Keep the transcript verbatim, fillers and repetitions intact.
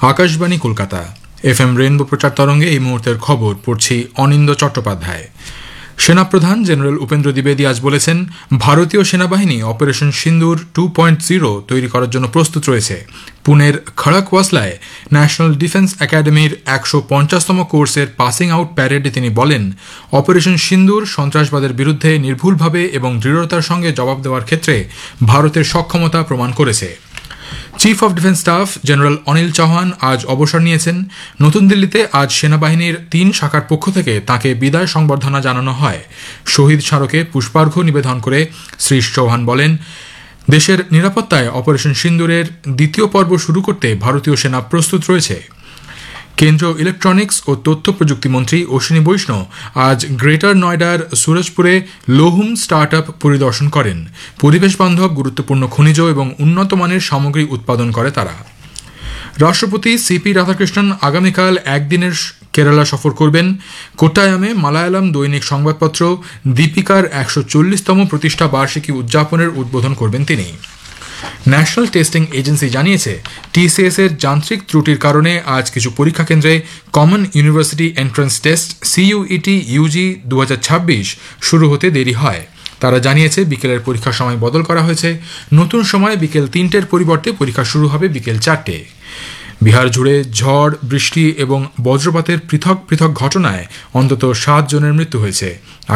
Akashvani Kolkata F M rainbow প্রচার তরঙ্গে এই মুহূর্তের খবর পড়ছি অনিন্দ চট্টোপাধ্যায়। সেনাপ্রধান জেনারেল উপেন্দ্র দ্বিবেদী আজ বলেছেন, ভারতীয় সেনাবাহিনী অপারেশন সিন্দুর টু পয়েন্ট জিরো তৈরি করার জন্য প্রস্তুত রয়েছে। পুনের খড়গওয়াসলায় ন্যাশনাল ডিফেন্স একাডেমির একশো পঞ্চাশতম কোর্সের পাসিং আউট প্যারেডে তিনি বলেন, অপারেশন সিন্দুর সন্ত্রাসবাদের বিরুদ্ধে নির্ভুলভাবে এবং দৃঢ়তার সঙ্গে জবাব দেওয়ার ক্ষেত্রে ভারতের সক্ষমতা প্রমাণ করেছে। Chief of defence staff general Anil Chauhan আজ অবসর নিয়েছেন। নতুন দিল্লিতে আজ সেনাবাহিনীর তিন শাখার পক্ষ থেকে তাঁকে বিদায় সংবর্ধনা জানানো হয়। শহীদ স্মারকে পুষ্পার্ঘ্য নিবেদন করে শ্রী চৌহান বলেন, দেশের নিরাপত্তায় অপারেশন সিন্দুরের দ্বিতীয় পর্ব শুরু করতে ভারতীয় সেনা প্রস্তুত রয়েছে। কেন্দ্রীয় ইলেকট্রনিক্স ও তথ্য প্রযুক্তি মন্ত্রী অশ্বিনী বৈষ্ণব আজ গ্রেটার নয়ডার সুরজপুরে লোহুম স্টার্ট আপ পরিদর্শন করেন। পরিবেশ বান্ধব গুরুত্বপূর্ণ খনিজ এবং উন্নত মানের সামগ্রী উৎপাদন করে তারা। রাষ্ট্রপতি সিপি রাধাকৃষ্ণন আগামীকাল একদিনের কেরালা সফর করবেন। কোট্টায়ামে মালায়ালাম দৈনিক সংবাদপত্র দীপিকার একশো চল্লিশতম প্রতিষ্ঠা বার্ষিকী উদযাপনের উদ্বোধন করবেন তিনি। ন্যাশনাল টেস্টিং এজেন্সি জানিয়েছে, টিসিএস এর যান্ত্রিক ত্রুটির কারণে আজ কিছু পরীক্ষা কেন্দ্রে common university entrance test CUET Yuji দু হাজার ছাব্বিশ শুরু হতে দেরি হয়। তারা জানিয়েছে, বিকেলের পরীক্ষার সময় বদল করা হয়েছে। নতুন সময় বিকেল তিনটের পরিবর্তে পরীক্ষা শুরু হবে বিকেল চারটে। বিহার জুড়ে ঝড়, বৃষ্টি এবং বজ্রপাতের পৃথক পৃথক ঘটনায় অন্তত সাত জনের মৃত্যু হয়েছে।